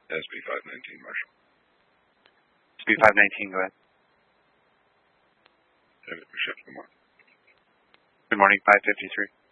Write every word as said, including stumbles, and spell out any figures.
S B five nineteen, Marshal. S B five nineteen, go ahead. Good morning. Good morning, five fifty-three.